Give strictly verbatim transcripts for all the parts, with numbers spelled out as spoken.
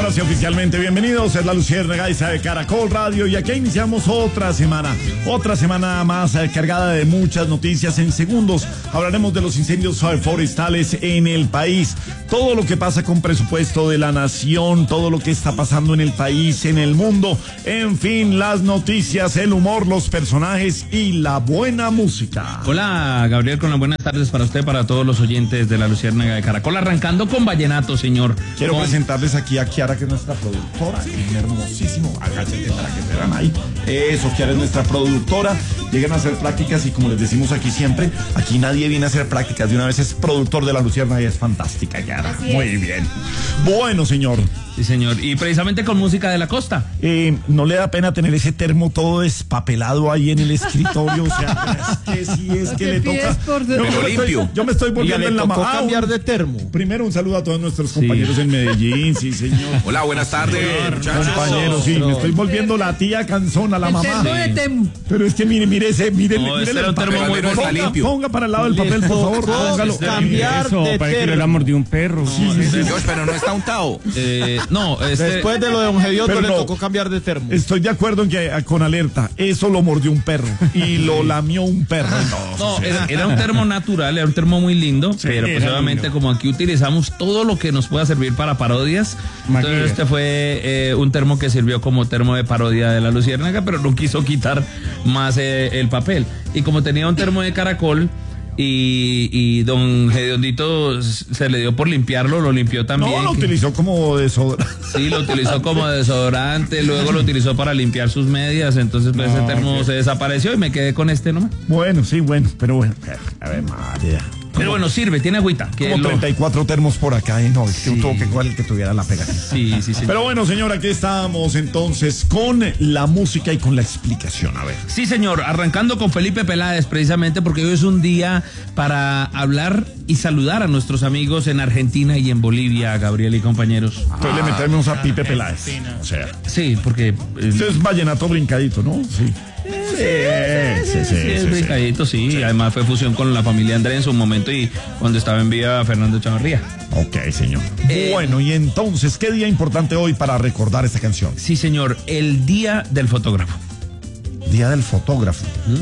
Ahora sí, oficialmente, bienvenidos, es la Luciérnaga de Caracol Radio y aquí iniciamos otra semana, otra semana más eh, cargada de muchas noticias. En segundos hablaremos de los incendios forestales en el país, todo lo que pasa con presupuesto de la nación, todo lo que está pasando en el país, en el mundo, en fin, las noticias, el humor, los personajes y la buena música. Hola, Gabriel, con las buenas tardes para usted, para todos los oyentes de la Luciérnaga de Caracol, arrancando con vallenato, señor. Quiero con... presentarles aquí a Kiara, que es nuestra productora, un hermosísimo, agáchate para que te vean ahí. Eso, Kiara es nuestra productora. Lleguen a hacer prácticas y como les decimos aquí siempre, aquí nadie viene a hacer prácticas, de una vez es productor de la Luciérnaga y es fantástica, Kiara. Muy bien. Bueno, señor. Sí, señor. Y precisamente con música de la costa. Eh, ¿No le da pena tener ese termo todo despapelado ahí en el escritorio? O sea, es que sí, es que le toca. Pero yo limpio. Estoy, yo me estoy volviendo en la tocó mamá. cambiar de termo. Primero un saludo a todos nuestros compañeros sí. en Medellín, sí, señor. Hola, buenas tardes, muchachos. Compañeros, sí, me estoy volviendo la tía canzona, la el mamá. Termo de Temu. Pero es que mire, mire ese, mire, No, mire este el termo muy papel. Ponga, limpio. ponga para el lado del papel, por favor. Póngalo. Cambiar Eso, de para que termo. le mordió un perro. Sí, sí, sí. Dios, pero no está untado. Eh, no, este... Después de lo de Don Gediondo Pero le no. tocó cambiar de termo. Estoy de acuerdo en que con alerta, eso lo mordió un perro y lo lamió un perro. No, No, o sea, era, era un termo natural, era un termo muy lindo, Sí, pero pues era obviamente lindo. como aquí utilizamos todo lo que nos pueda servir para parodias, Maquilla. entonces este fue eh, un termo que sirvió como termo de parodia de la Luciérnaga, pero no quiso quitar más eh, el papel. Y como tenía un termo de caracol y, y don Gediondito se le dio por limpiarlo, lo limpió también. no lo que- utilizó como desodorante. Sí, lo utilizó como desodorante, luego lo utilizó para limpiar sus medias, entonces pues No, ese termo ok. se desapareció y me quedé con este nomás. Bueno, sí, bueno, pero bueno. A ver, María. Pero bueno, sirve, tiene agüita. Que Como lo- treinta y cuatro termos por acá, y no, es que Sí. tuvo que cual que tuviera la pegatina. Sí, sí, sí. Pero bueno, señor, aquí estamos entonces con la música y con la explicación. A ver. Sí, señor, arrancando con Felipe Peláez, precisamente porque hoy es un día para hablar y saludar a nuestros amigos en Argentina y en Bolivia, Gabriel y compañeros. Entonces le metemos a Pipe Peláez. O sea, Sí, porque... eh, esto es vallenato brincadito, ¿no? Sí. Sí, sí, sí, sí, es sí, sí. brincadito, sí. Además fue fusión con la familia André en su momento y cuando estaba en vida Fernando Chavarría. Ok, señor. Eh, Bueno, y entonces, ¿qué día importante hoy para recordar esta canción? Sí, señor, el Día del Fotógrafo. Día del fotógrafo.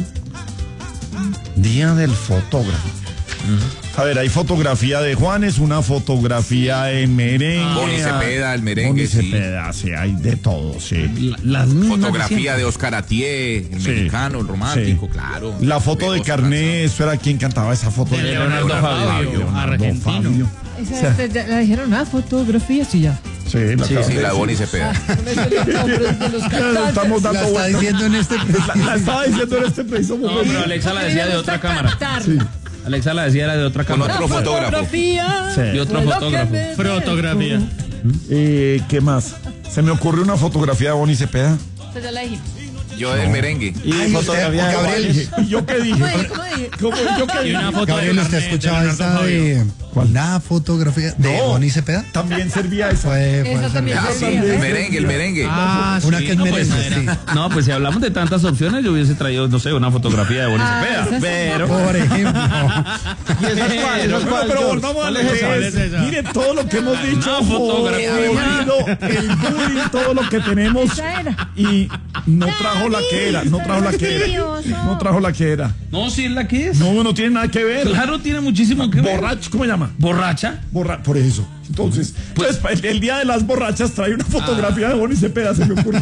Día del fotógrafo. A ver, hay fotografía de Juanes, una fotografía en merengue. Boni Cepeda, el merengue, Boni sí. Cepeda, sí, hay de todo, sí. La- las mismas Fotografía siempre. de Oscar Atié, el Sí. mexicano, el romántico, Sí. claro. La foto de Oscar Carné, eso era quien cantaba esa foto. De Leonardo Fabio, Leonardo argentino. Fabio. Esa, te- te- la dijeron, ah, fotografía, sí, ya. Sí, la Sí, acabo Sí, de la de decir. Boni Cepeda. Ya lo estamos dando La está vueltas. diciendo en este La, la estaba diciendo en este preciso No, momento. pero Alexa la decía de otra cámara. Sí. Alexa la decía era de otra Con cámara. otro fotógrafo. Fotografía. Sí. Y otro fue lo que fotógrafo. me Fotografía. Eh, ¿Qué más? Se me ocurrió una fotografía de Boni Cepeda. Esa ya la dijimos. Yo del merengue. Y fotografía de Gabriel. Juanes. ¿Y yo qué dije? ¿Cómo dije? ¿Cómo dije? ¿Cómo, yo qué dije? Gabriel, ¿usted ha escuchado esa de la fotografía de No. Boni Cepeda? También servía esa. Fue, fue Esa esa. también Ah, sí, servía. el merengue, el merengue. Ah, una que es no, pues, merengue, sí. No, pues si hablamos de tantas opciones, yo hubiese traído, no sé, una fotografía de Boni Ah, Cepeda. esa sí. Pero, Por ejemplo. ¿Y esa es cuál? ¿Esa es Pero, cuál, pero George? volvamos a ¿Cuál lo es que esa? es. Mire todo lo que hemos dicho. Una fotografía. jodido, el bullying, todo lo que tenemos. Esa era. Y no trajo la que era. No trajo la que era. No trajo la que era. no, sí es la que es. No, no tiene nada que ver. Claro, tiene muchísimo que ver. Borracho, ¿cómo se llama? Borracha. Borra por eso. Entonces, Pues- pues, el, el día de las borrachas trae una fotografía de Boni Cepeda, se me ocurre.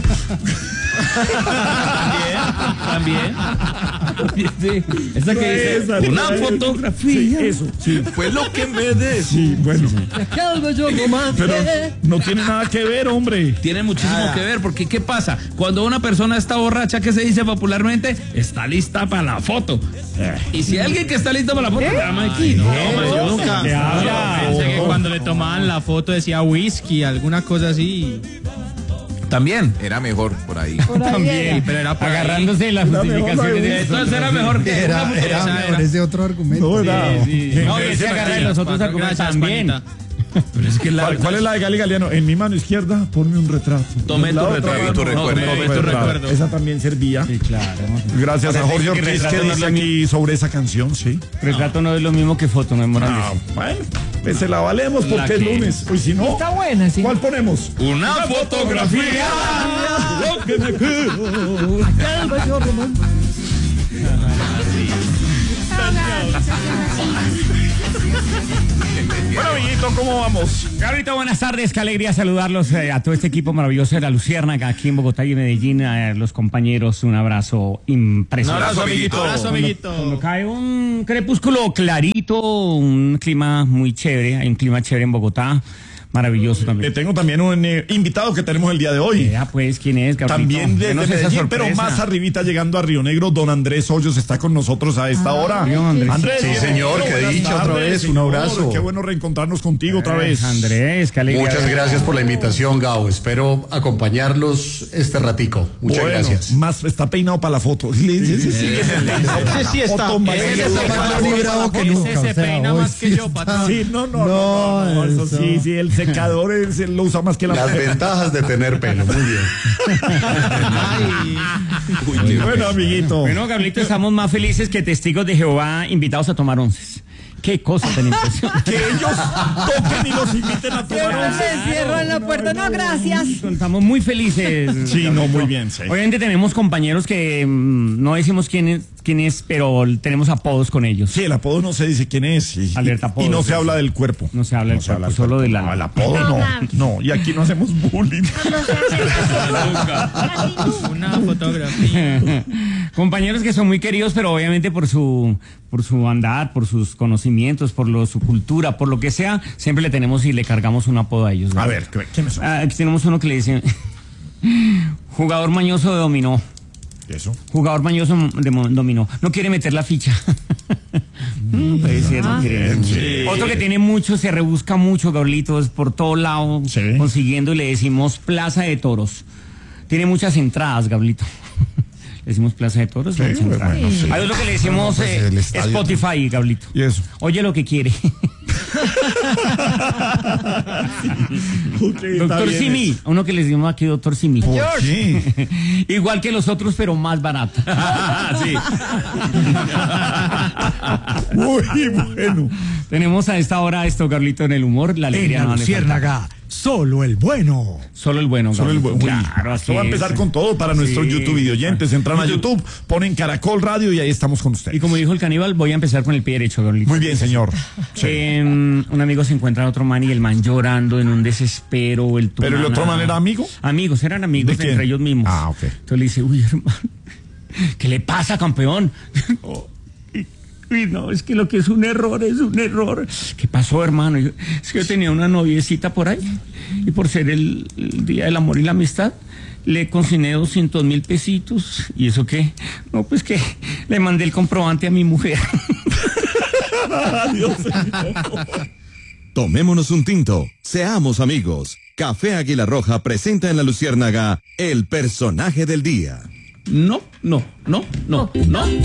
También, también. Sí. Esa que dice, Esa, una esa, fotografía. Sí, eso, sí. Fue lo que me des. Sí, bueno. Calvo yo romance. Pero no tiene nada que ver, hombre. Tiene muchísimo que ver, porque ¿qué pasa? Cuando una persona está borracha, ¿qué se dice popularmente? Está lista para la foto. Y si alguien que está listo para la foto, se llama aquí. No, hombre, yo nunca. ¿Qué habla? Pensé que cuando le tomaban la foto decía whisky, alguna cosa así. También. Era mejor por ahí. Por ahí era. Pero era por ahí. Agarrándose de las Era mejor justificaciones la de Entonces era mejor que Era, una era foto- mejor ese otro argumento. No, era. No, que se agarra de los otros Gracias, argumentos Panita. también. Pero es que la ¿Cuál, cuál es la de Gali Galeano? En mi mano izquierda, ponme un retrato. Tomé La tu otra retrato. mano, tu no, recuerdo. tomé tu Tomé tu recuerdo. Esa también servía. Sí, claro. Gracias a Ahora Jorge sí que Ortiz retrato que no es dice lo aquí sobre esa canción, sí. Retrato no es lo mismo que foto, memorable. Ah, bueno. Pues se la valemos porque La es que- lunes. Uy, si no, Está buena, sí. ¿cuál ponemos? Una fotografía. Lo que me quedo. Aquel bello romance. Bueno, amiguito, ¿cómo vamos? Gabrielito, buenas tardes, qué alegría saludarlos eh, a todo este equipo maravilloso de la Luciérnaga aquí en Bogotá y Medellín, a los compañeros, un abrazo impresionante. Un abrazo, amiguito. Abrazo, Cuando- amiguito. Cuando cae un crepúsculo clarito, un clima muy chévere, hay un clima chévere en Bogotá, maravilloso Le también. tengo también un eh, invitado que tenemos el día de hoy. Ya pues, ¿quién es, Gabrielito? También de, de Denos esa Medellín, pero sorpresa. más arribita, llegando a Río Negro, don Andrés Hoyos está con nosotros a esta hora. Dios, Andrés. Sí, señor, qué buenas dicha, otra vez, un señor. abrazo. Qué bueno reencontrarnos contigo otra Eh, vez. Andrés, qué alegría. Muchas gracias por la invitación, Gabo. Espero acompañarlos este ratico. Muchas Bueno, gracias. Más está peinado para la foto. Sí, sí, sí, sí, ese peinado para Ese sí la está. foto, Ese María. se Está peina más librado que Ese nunca, se o sea, peina hoy más sí que yo, está- patrón. Sí, no, no, no, no, no, eso eso. sí, sí, el secador es- él lo usa más que la Las ventajas de tener pelo. Muy bien. Ay, Uy, qué Bueno, amiguito. Bueno, Gabrielito, estamos más felices que testigos de Jehová invitados a tomar onces. Qué cosa tan impresionante. Que ellos toquen y los inviten a tomar Siempre once. me cierran la puerta. No, gracias. Estamos muy felices. Sí, no, muy bien, sí. Obviamente tenemos compañeros que mm, no decimos quién es, quién es, pero tenemos apodos con ellos. Sí, el apodo no se dice quién es. Y, Alerta y- apodo, y no sí, se habla sí. del cuerpo. No se habla del cuerpo, solo de la- No, el apodo no. No, y aquí no hacemos bullying. una fotografía. Compañeros que son muy queridos, pero obviamente por su por su andar, por sus conocimientos, por lo, su cultura, por lo que sea, siempre le tenemos y le cargamos un apodo a ellos. ¿no? A ver, ¿quiénes son? Ah, aquí tenemos uno que le dice jugador mañoso de dominó. Eso. Jugador mañoso de mo- dominó. No quiere meter la ficha. Mm, puede ser, no quiere. Bien, sí. Otro que tiene mucho, se rebusca mucho, Gabrielitos, por todo lado, Sí. consiguiendo y le decimos Plaza de Toros. Tiene muchas entradas, Gabrielito. Le decimos Plaza de Toros. Sí, muchas entradas. bueno, sí. Hay otro que le decimos pues, eh, el estadio Spotify, Gabrielito. ¿Y eso? Oye lo que quiere. Ok, está Doctor bien Simi. eso. Uno que le decimos aquí, Doctor Simi. ¿Por qué? Igual que los otros, pero más barato. Sí. Muy bueno. Tenemos a esta hora esto, Carlito, en el humor, la alegría. En no la le falta. Luciérnaga, solo el bueno. Solo el bueno, Solo el Carlito. buen- Uy, Claro, así esto va a empezar es. con todo para nuestros Sí. YouTube videoyentes. Entran a YouTube, ponen Caracol Radio y ahí estamos con ustedes. Y como dijo el caníbal, voy a empezar con el pie derecho, Carlito. Muy bien, señor. Sí. Eh, un amigo se encuentra a otro man y el man llorando en un desespero. El ¿Pero el otro man era amigo? Amigos, eran amigos ¿De quién? entre ellos mismos. Ah, ok. Entonces le dice, uy, hermano, ¿qué le pasa, campeón? Uy, no, es que lo que es un error, es un error. ¿Qué pasó, hermano? Yo- es que yo tenía una noviecita por ahí y por ser el, el Día del Amor y la Amistad, le consigné doscientos mil pesitos. ¿Y eso qué? No, pues que le mandé el comprobante a mi mujer. Adiós, señor. Tomémonos un tinto, seamos amigos. Café Águila Roja presenta en la Luciérnaga el personaje del día. No, no, no, no, no.